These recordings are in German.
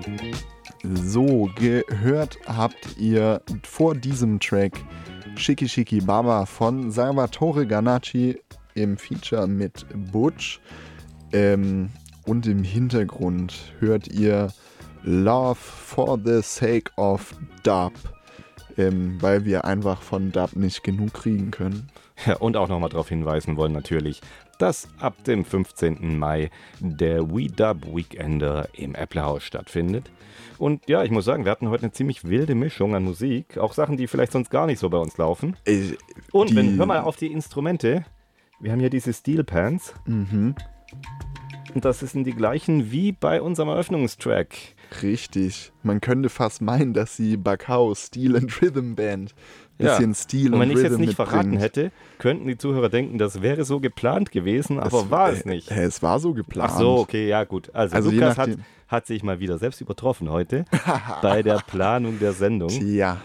So, gehört habt ihr vor diesem Track Shiki Shiki Baba von Salvatore Ganacci im Feature mit Butch. Und im Hintergrund hört ihr Love for the Sake of Dub, weil wir einfach von Dub nicht genug kriegen können. Ja, und auch nochmal darauf hinweisen wollen natürlich, dass ab dem 15. Mai der We Dub Weekender im Äpplehaus stattfindet. Und ja, ich muss sagen, wir hatten heute eine ziemlich wilde Mischung an Musik. Auch Sachen, die vielleicht sonst gar nicht so bei uns laufen. Und hör mal auf die Instrumente. Wir haben hier diese Steel Pans. Mhm. Und das sind die gleichen wie bei unserem Eröffnungstrack. Richtig. Man könnte fast meinen, dass sie Bacao Steel and Rhythm Band bisschen Stil und und wenn ich es Rhythm jetzt nicht verraten mitbringt. hätte, könnten die Zuhörer denken, das wäre so geplant gewesen, aber war es nicht. Es war so geplant. Ach so, okay, ja gut. Also je Lukas nachdem. hat sich mal wieder selbst übertroffen heute bei der Planung der Sendung. Tja,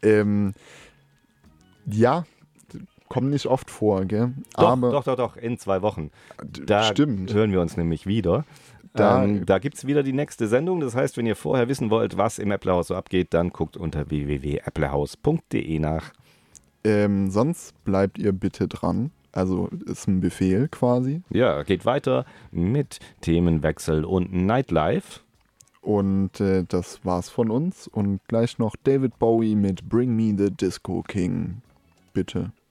ja, kommt nicht oft vor, gell? Doch, in 2 Wochen. Da stimmt. hören wir uns nämlich wieder. Da gibt es wieder die nächste Sendung. Das heißt, wenn ihr vorher wissen wollt, was im Äpplehaus so abgeht, dann guckt unter www.applehaus.de nach. Sonst bleibt ihr bitte dran. Also ist ein Befehl quasi. Ja, geht weiter mit Themenwechsel und Nightlife. Und das war's von uns. Und gleich noch David Bowie mit Bring Me the Disco King. Bitte.